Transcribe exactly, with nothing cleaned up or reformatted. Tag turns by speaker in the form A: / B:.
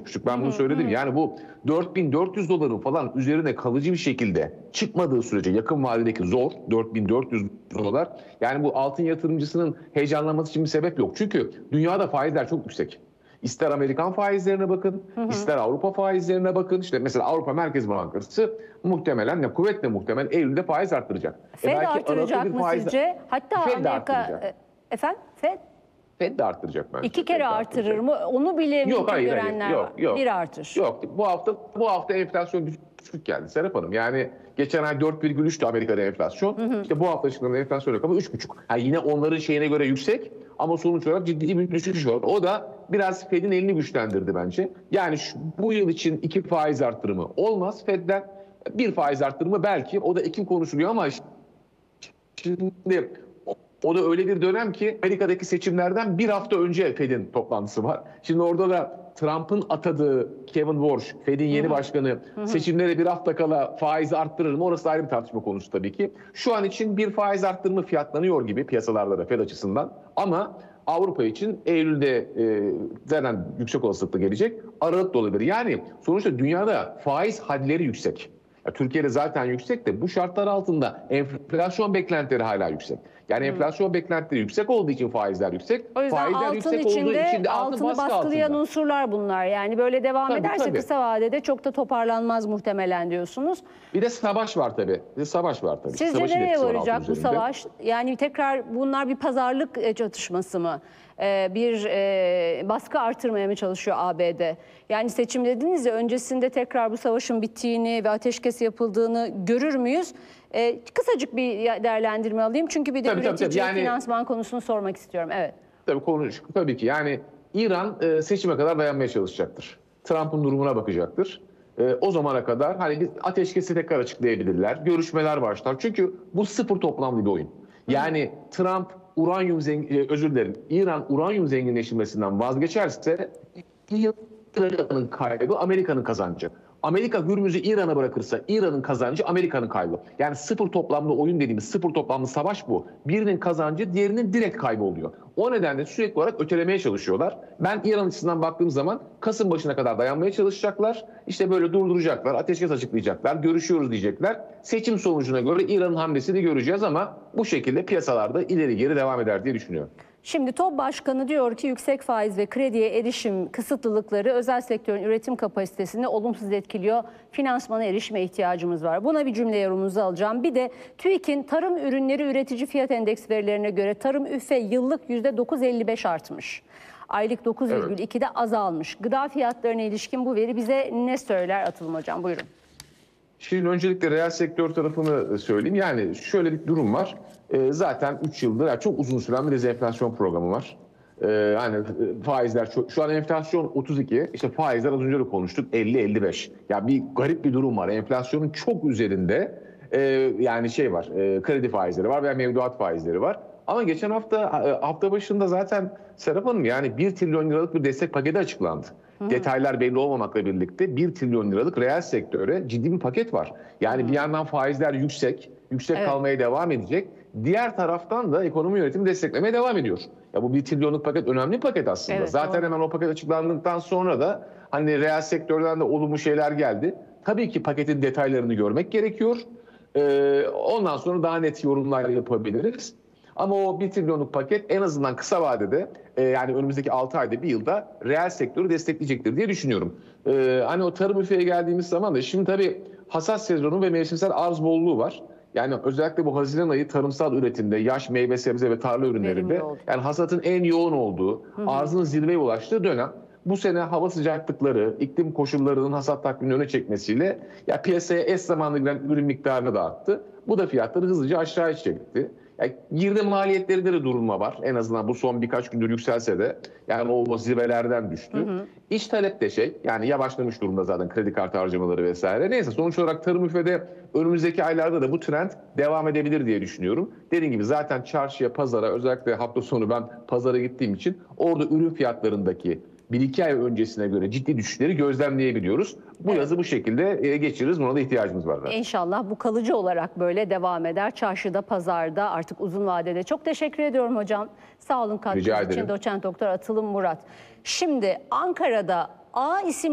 A: konuşmuştuk. Ben bunu söyledim. Yani bu dört bin dört yüz doların falan üzerine kalıcı bir şekilde çıkmadığı sürece yakın vadedeki zor dört bin dört yüz dolar. Yani bu altın yatırımcısının heyecanlanması için bir sebep yok. Çünkü dünyada faizler çok yüksek. İster Amerikan faizlerine bakın, hı hı. ister Avrupa faizlerine bakın. İşte mesela Avrupa Merkez Bankası muhtemelen, ne kuvvetle muhtemelen Eylül'de faiz arttıracak.
B: Fed e arttıracak mı faiz... sizce? Hatta
A: Fed
B: Amerika... Efendim? Fed?
A: Fed de arttıracak bence.
B: İki kere artırır mı? Onu bile
A: yok, hayır,
B: görenler
A: hayır. Yok,
B: var.
A: yok.
B: Bir artış.
A: Yok. Bu hafta bu hafta enflasyon düşük geldi Serap Hanım. Yani geçen ay dört virgül üçtü Amerika'da enflasyon. Hı hı. İşte bu hafta açıklanan enflasyon rakamı üç buçuk. Yani yine onların şeyine göre yüksek ama sonuç olarak ciddi bir düşüş var. O da biraz Fed'in elini güçlendirdi bence. Yani şu, bu yıl için iki faiz arttırımı olmaz Fed'den. Bir faiz arttırımı belki. O da Ekim konuşuluyor ama şimdi o da öyle bir dönem ki Amerika'daki seçimlerden bir hafta önce Fed'in toplantısı var. Şimdi orada da Trump'ın atadığı Kevin Warsh, Fed'in yeni başkanı, hı hı. seçimlere bir hafta kala faizi arttırır mı? Orası ayrı bir tartışma konusu tabii ki. Şu an için bir faiz arttırımı fiyatlanıyor gibi piyasalarda da Fed açısından. Ama Avrupa için Eylül'de e, zaten yüksek olasılıkla gelecek. Aralık da olabilir. Yani sonuçta dünyada faiz hadleri yüksek. Ya Türkiye'de zaten yüksek de bu şartlar altında enflasyon beklentileri hala yüksek. Yani hmm. enflasyon beklentileri yüksek olduğu için faizler yüksek.
B: O yüzden
A: faizler
B: altın
A: yüksek
B: içinde,
A: olduğu için de altın
B: altını
A: baskı
B: baskılayan
A: altında.
B: unsurlar bunlar. Yani böyle devam tabii, ederse tabii. kısa vadede çok da toparlanmaz muhtemelen diyorsunuz.
A: Bir de savaş var tabii. Bir de savaş var tabii.
B: Sizce
A: Savaşın
B: nereye varacak bu
A: üzerinde.
B: savaş? Yani tekrar bunlar bir pazarlık çatışması mı? Bir e, baskı artırmaya mı çalışıyor A B D? Yani seçim dediniz ya, öncesinde tekrar bu savaşın bittiğini ve ateşkes yapıldığını görür müyüz? E, kısacık bir değerlendirme alayım çünkü bir de tabii, üretici tabii, tabii. Yani, finansman konusunu sormak istiyorum. Evet. Tabii
A: konuş. Tabii ki yani İran e, seçime kadar dayanmaya çalışacaktır. Trump'ın durumuna bakacaktır. E, o zamana kadar hani bir ateşkesi tekrar açıklayabilirler. Görüşmeler başlar. Çünkü bu sıfır toplamlı bir oyun. Yani Hı. Trump uranyum zengin, özür dilerim, İran uranyum zenginleşmesinden vazgeçerse İran'ın kaybı, Amerika'nın kazancı. Amerika Hürmüz'ü İran'a bırakırsa İran'ın kazancı, Amerika'nın kaybı. Yani sıfır toplamlı oyun dediğimiz sıfır toplamlı savaş bu. Birinin kazancı diğerinin direkt kaybı oluyor. O nedenle sürekli olarak ötelemeye çalışıyorlar. Ben İran açısından baktığım zaman Kasım başına kadar dayanmaya çalışacaklar. İşte böyle durduracaklar, ateşkes açıklayacaklar, görüşüyoruz diyecekler. Seçim sonucuna göre İran'ın hamlesini göreceğiz ama bu şekilde piyasalarda ileri geri devam eder diye düşünüyorum.
B: Şimdi TOB Başkanı diyor ki yüksek faiz ve krediye erişim kısıtlılıkları özel sektörün üretim kapasitesini olumsuz etkiliyor. Finansmana erişime ihtiyacımız var. Buna bir cümle yorumunuzu alacağım. Bir de TÜİK'in tarım ürünleri üretici fiyat endeks verilerine göre tarım üfe yıllık yüzde dokuz virgül elli beş artmış. Aylık dokuz virgül ikide evet. azalmış. Gıda fiyatlarına ilişkin bu veri bize ne söyler Atılım Hocam? Buyurun.
A: Şimdi öncelikle reel sektör tarafını söyleyeyim. Yani şöyle bir durum var. E, zaten üç yıldır yani çok uzun süren bir dezenflasyon programı var. E, hani faizler çok, şu an enflasyon otuz iki, işte faizler az önce de konuştuk elli elli beş. Ya bir garip bir durum var. Enflasyonun çok üzerinde e, yani şey var. E, kredi faizleri var veya mevduat faizleri var. Ama geçen hafta hafta başında zaten Serap Hanım yani bir trilyon liralık bir destek paketi açıklandı. Hı. Detaylar belli olmamakla birlikte bir trilyon liralık reel sektöre ciddi bir paket var. Yani Hı. bir yandan faizler yüksek, yüksek evet. kalmaya devam edecek. Diğer taraftan da ekonomi yönetimi desteklemeye devam ediyor. Ya bu bir trilyonluk paket önemli bir paket aslında. Evet, zaten doğru. Hemen o paket açıklandıktan sonra da hani reel sektörden de olumlu şeyler geldi. Tabii ki paketin detaylarını görmek gerekiyor. Ee, ondan sonra daha net yorumlar yapabiliriz. Ama o bir trilyonluk paket en azından kısa vadede e, yani önümüzdeki altı ayda bir yılda reel sektörü destekleyecektir diye düşünüyorum. E, hani o tarım üfeye geldiğimiz zaman da şimdi tabii hasat sezonu ve mevsimsel arz bolluğu var. Yani özellikle bu Haziran ayı tarımsal üretimde, yaş meyve, sebze ve tarla ürünlerinde yani hasatın en yoğun olduğu, hı hı. arzın zirveye ulaştığı dönem. Bu sene hava sıcaklıkları, iklim koşullarının hasat takvimini öne çekmesiyle ya piyasaya eş zamanlı giren ürün miktarını da arttı. Bu da fiyatları hızlıca aşağıya çekti. Yani girdi maliyetlerinde de durulma var. En azından bu son birkaç gündür yükselse de yani o zirvelerden düştü. Hı hı. İç talep de şey yani yavaşlamış durumda zaten kredi kartı harcamaları vesaire. Neyse sonuç olarak tarım üfede önümüzdeki aylarda da bu trend devam edebilir diye düşünüyorum. Dediğim gibi zaten çarşıya, pazara özellikle hafta sonu ben pazara gittiğim için orada ürün fiyatlarındaki bir iki ay öncesine göre ciddi düşüşleri gözlemleyebiliyoruz. Bu evet. yazı bu şekilde geçiririz. Buna da ihtiyacımız var zaten.
B: İnşallah bu kalıcı olarak böyle devam eder. Çarşıda, pazarda artık uzun vadede. Çok teşekkür ediyorum hocam. Sağ olun katkınız için. Doçent Doktor Atılım Murat. Şimdi Ankara'da A isimli